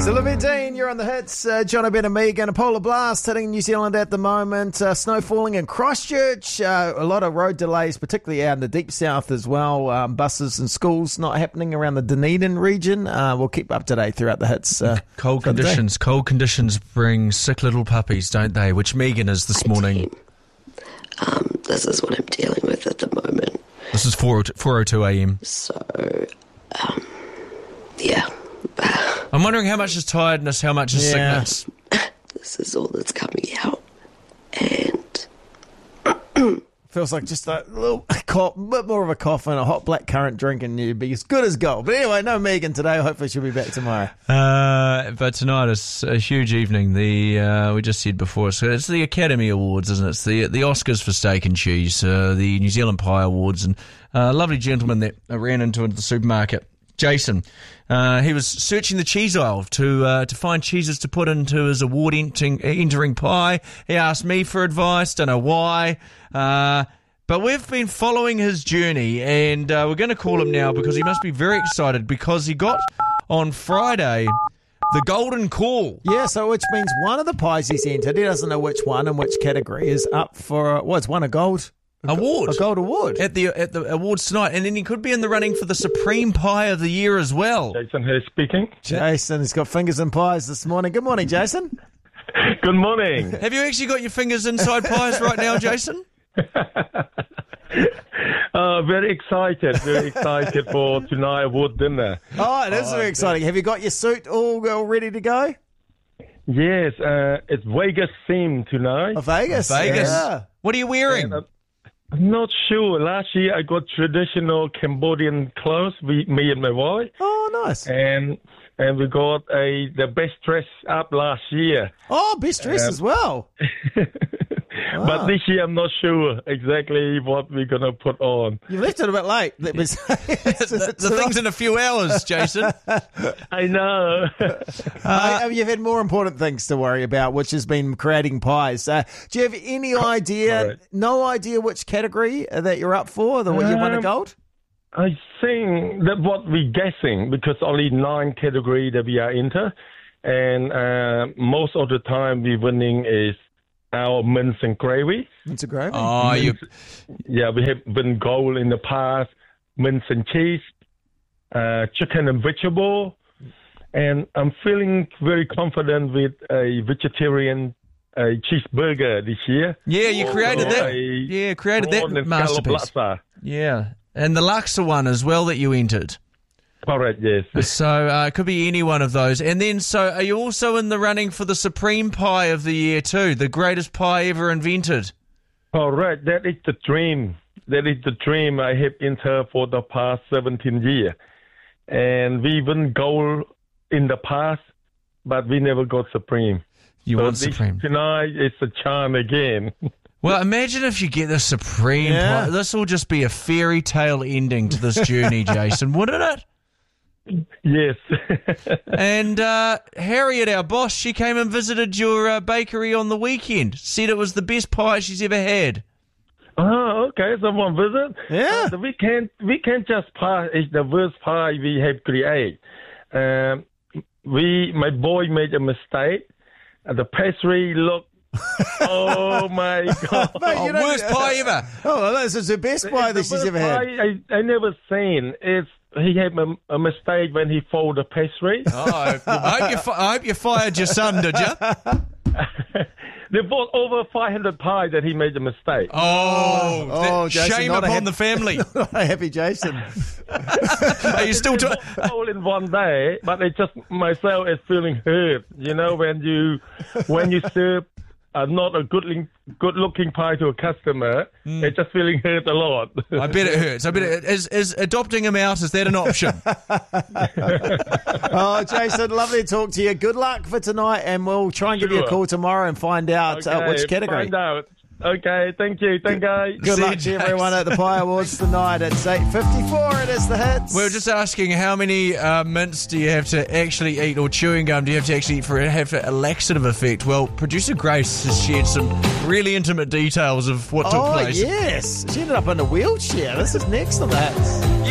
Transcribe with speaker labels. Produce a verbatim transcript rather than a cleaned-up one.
Speaker 1: Sylvia Dean, you're on the hits. Uh, John O'Brien and Megan, a polar blast hitting New Zealand at the moment. Uh, snow falling in Christchurch. Uh, a lot of road delays, particularly out in the deep south as well. Um, buses and schools not happening around the Dunedin region. Uh, we'll keep up to date throughout the hits. Uh,
Speaker 2: cold conditions. Cold conditions bring sick little puppies, don't they? Which Megan is this morning.
Speaker 3: Um, this is what I'm dealing with at the moment.
Speaker 2: This is four oh two a.m.
Speaker 3: So, um, yeah.
Speaker 2: I'm wondering how much is tiredness, how much is
Speaker 1: Yeah.
Speaker 2: sickness.
Speaker 3: This is all that's coming out. And
Speaker 1: Feels like just a little cough, bit more of a cough and a hot black currant drink, and you'd be as good as gold. But anyway, no Megan today. Hopefully she'll be back tomorrow.
Speaker 2: Uh, but tonight is a huge evening. The uh, we just said before, so it's the Academy Awards, isn't it? It's the the Oscars for steak and cheese, uh, the New Zealand Pie Awards, and a lovely gentleman that I ran into at the supermarket, Jason. Uh, he was searching the cheese aisle to uh, to find cheeses to put into his award entering, entering pie. He asked me for advice, don't know why. Uh, but we've been following his journey, and uh, we're going to call him now because he must be very excited because he got on Friday the golden call.
Speaker 1: Yeah, so which means one of the pies he's entered, he doesn't know which one and which category, is up for, well, it's won a gold
Speaker 2: Award.
Speaker 1: A gold award.
Speaker 2: At the at the awards tonight. And then he could be in the running for the Supreme Pie of the Year as well.
Speaker 4: Jason here speaking.
Speaker 1: Jason has got fingers in pies this morning. Good morning, Jason.
Speaker 4: Good morning.
Speaker 2: Have you actually got your fingers inside pies right now, Jason?
Speaker 4: uh, very excited, very excited for tonight award dinner.
Speaker 1: Oh, it is
Speaker 4: Oh,
Speaker 1: very exciting. Have you got your suit all, all ready to go?
Speaker 4: Yes, uh, it's Vegas theme tonight.
Speaker 1: Oh, Vegas.
Speaker 2: Vegas.
Speaker 1: Yeah.
Speaker 2: What are you wearing?
Speaker 4: And, uh, I'm not sure. Last year I got traditional Cambodian clothes, we, me and my wife,
Speaker 1: Oh, nice.
Speaker 4: and and we got a the best dress up last year.
Speaker 1: Oh, best dress
Speaker 4: Um,
Speaker 1: as well.
Speaker 4: But this year I'm not sure exactly what we're going to put on.
Speaker 1: You left it a bit late. Let me say.
Speaker 2: the the thing's in a few hours, Jason.
Speaker 4: I know.
Speaker 1: Uh, you've had more important things to worry about, which has been creating pies. Uh, do you have any idea,
Speaker 4: Correct.
Speaker 1: no idea which category that you're up for, the what you won a
Speaker 4: Um,
Speaker 1: gold?
Speaker 4: I think that what we're guessing, because only nine category that we are into, and uh, most of the time we're winning is our mince and gravy.
Speaker 1: It's a gravy.
Speaker 2: Oh, you.
Speaker 4: Yeah, we have been gold in the past, mince and cheese, uh, chicken and vegetable, and I'm feeling very confident with a vegetarian uh, cheeseburger this year.
Speaker 2: Yeah, you created that.
Speaker 4: A
Speaker 2: Yeah, created that
Speaker 4: prawn and
Speaker 2: masterpiece.
Speaker 4: scallop laksa.
Speaker 2: Yeah. And the Laksa one as well that you entered.
Speaker 4: Correct, yes.
Speaker 2: So uh, it could be any one of those. And then, so are you also in the running for the Supreme Pie of the Year too? The greatest pie ever invented?
Speaker 4: Correct. That is the dream. That is the dream I have entered for the past seventeen years. And we won gold in the past, but we never got Supreme.
Speaker 2: You
Speaker 4: so
Speaker 2: want
Speaker 4: this,
Speaker 2: Supreme.
Speaker 4: Tonight it's a charm again.
Speaker 2: Well, imagine if you get the Supreme
Speaker 1: Yeah.
Speaker 2: Pie. This will just be a fairy tale ending to this journey, Jason, wouldn't it?
Speaker 4: Yes.
Speaker 2: And uh, Harriet, our boss, she came and visited your uh, bakery on the weekend. Said it was the best pie she's ever had.
Speaker 4: Oh, okay. Someone visit.
Speaker 1: Yeah.
Speaker 4: Uh, we can't. We can't just pie. It's the worst pie we have created. Um, we, my boy, made a mistake. Uh, the pastry looked. Oh my god!
Speaker 1: Mate,
Speaker 2: Oh,
Speaker 1: you know-
Speaker 2: worst pie ever.
Speaker 1: Oh, well, this is the best pie that
Speaker 4: The
Speaker 1: she's
Speaker 4: worst
Speaker 1: ever had.
Speaker 4: pie I, I never seen. It's he had a, a mistake when he folded the pastry.
Speaker 2: Oh, I hope you fi- I hope you fired your son, did you?
Speaker 4: They bought over five hundred pies that he made a mistake.
Speaker 2: Oh,
Speaker 1: Oh,
Speaker 2: that-
Speaker 1: Jason,
Speaker 2: shame
Speaker 1: not a
Speaker 2: upon
Speaker 1: hap-
Speaker 2: the family.
Speaker 1: Happy Jason.
Speaker 2: Are you still?
Speaker 4: They
Speaker 2: Ta-
Speaker 4: bought all in one day, but it just myself is feeling hurt. You know, when you when you serve uh, not a good looking, good looking pie to a customer, it's just feeling hurt a lot.
Speaker 2: I bet it hurts. I bet it is. Is adopting him out? Is that an option?
Speaker 1: Oh, Jason, lovely to talk to you. Good luck for tonight, and we'll try and give you a
Speaker 4: Sure.
Speaker 1: call tomorrow and find out uh,
Speaker 4: Okay,
Speaker 1: which category.
Speaker 4: Find out. Okay, thank you. Thank you.
Speaker 1: Good
Speaker 2: See
Speaker 1: luck
Speaker 2: you,
Speaker 1: to
Speaker 2: Jason.
Speaker 1: everyone at the Pie Awards tonight. It's eight fifty-four. It is the hits.
Speaker 2: We were just asking how many uh, mints do you have to actually eat, or chewing gum do you have to actually eat for it to have a laxative effect? Well, producer Grace has shared some really intimate details of what took
Speaker 1: Oh,
Speaker 2: place.
Speaker 1: yes. She ended up in a wheelchair. This is next on the hits.